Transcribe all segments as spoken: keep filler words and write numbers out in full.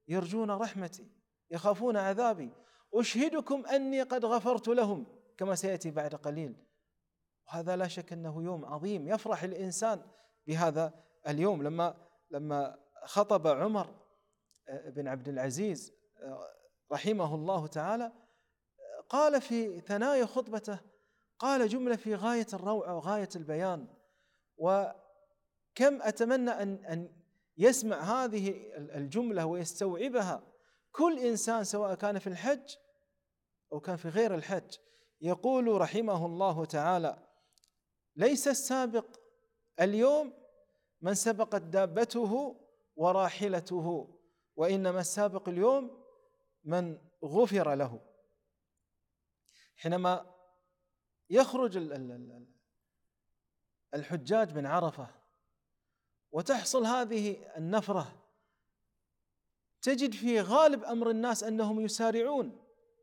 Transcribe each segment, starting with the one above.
يرجون رحمتي يخافون عذابي أشهدكم أني قد غفرت لهم كما سيأتي بعد قليل. وهذا لا شك أنه يوم عظيم يفرح الإنسان بهذا اليوم. لما لما خطب عمر بن عبد العزيز رحمه الله تعالى قال في ثنايا خطبته قال جملة في غاية الروعة وغاية البيان، وكم أتمنى أن أن يسمع هذه الجملة ويستوعبها كل إنسان سواء كان في الحج أو كان في غير الحج. يقول رحمه الله تعالى: ليس السابق اليوم من سبقت دابته وراحلته، وإنما السابق اليوم من غفر له. حينما يخرج الحجاج من عرفة وتحصل هذه النفرة، تجد في غالب أمر الناس أنهم يسارعون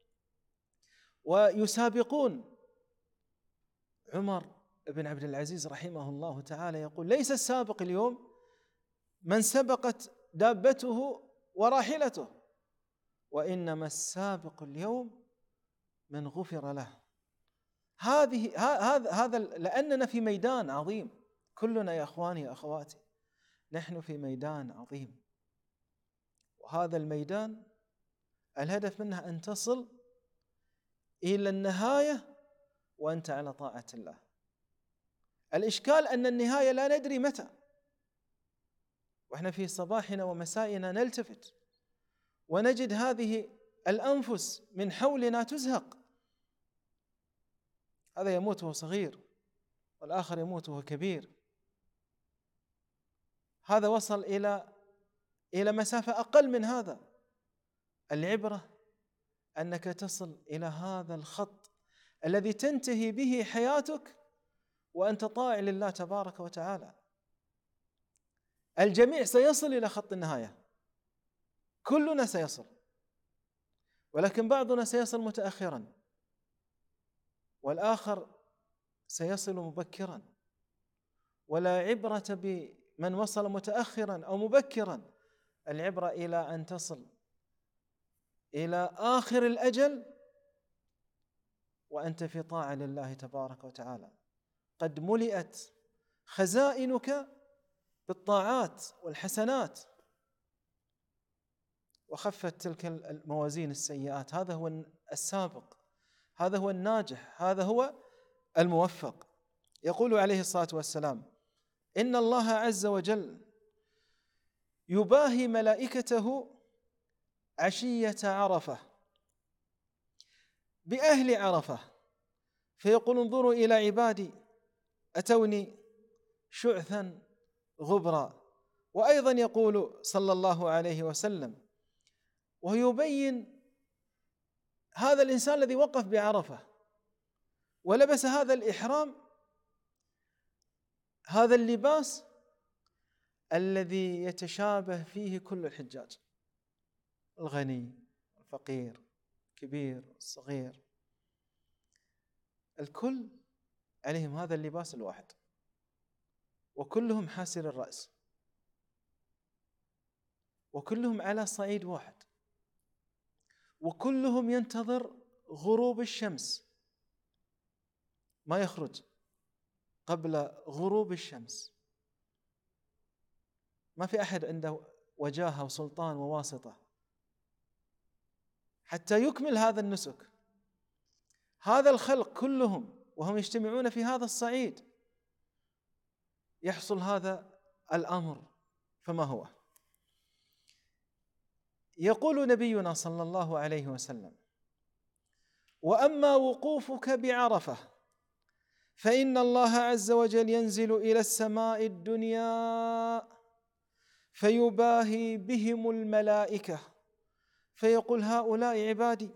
ويسابقون. عمر بن عبد العزيز رحمه الله تعالى يقول: ليس السابق اليوم من سبقت دابته وراحلته، وإنما السابق اليوم من غفر له. هذه هذا هذا لأننا في ميدان عظيم، كلنا يا أخواني يا أخواتي نحن في ميدان عظيم، وهذا الميدان الهدف منه أن تصل إلى النهاية وأنت على طاعة الله. الإشكال أن النهاية لا ندري متى، وإحنا في صباحنا ومسائنا نلتفت ونجد هذه الأنفس من حولنا تزهق، هذا يموت وهو صغير والآخر يموت وهو كبير، هذا وصل إلى إلى مسافة أقل من هذا. العبرة أنك تصل إلى هذا الخط الذي تنتهي به حياتك وأنت طاع لله تبارك وتعالى. الجميع سيصل إلى خط النهاية، كلنا سيصل، ولكن بعضنا سيصل متأخرا والآخر سيصل مبكرا. ولا عبرة بمن وصل متأخرا أو مبكرا، العبرة إلى أن تصل إلى آخر الأجل وأنت في طاعة لله تبارك وتعالى، قد ملئت خزائنك بالطاعات والحسنات وخفت تلك الموازين السيئات. هذا هو السابق، هذا هو الناجح، هذا هو الموفق. يقول عليه الصلاة والسلام: إن الله عز وجل يباهي ملائكته عشية عرفة بأهل عرفة فيقول: انظروا إلى عبادي أتوني شعثا غبرا. وأيضا يقول صلى الله عليه وسلم ويبين هذا الإنسان الذي وقف بعرفة ولبس هذا الإحرام، هذا اللباس الذي يتشابه فيه كل الحجاج، الغني الفقير الكبير الصغير، الكل عليهم هذا اللباس الواحد، وكلهم حاسر الرأس، وكلهم على صعيد واحد، وكلهم ينتظر غروب الشمس، ما يخرج قبل غروب الشمس. ما في أحد عنده وجاهة وسلطان وواسطة حتى يكمل هذا النسك. هذا الخلق كلهم وهم يجتمعون في هذا الصعيد يحصل هذا الأمر، فما هو؟ يقول نبينا صلى الله عليه وسلم: وأما وقوفك بعرفة فإن الله عز وجل ينزل إلى السماء الدنيا فيباهي بهم الملائكة فيقول: هؤلاء عبادي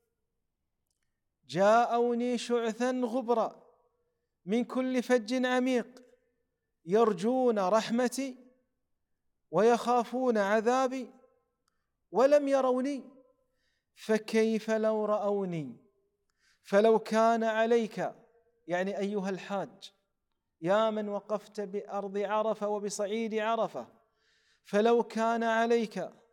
جاءوني شعثا غبرا من كل فج عميق يرجون رحمتي ويخافون عذابي ولم يروني، فكيف لو رأوني؟ فلو كان عليك، يعني أيها الحاج يا من وقفت بأرض عرفة وبصعيد عرفة، فلو كان عليك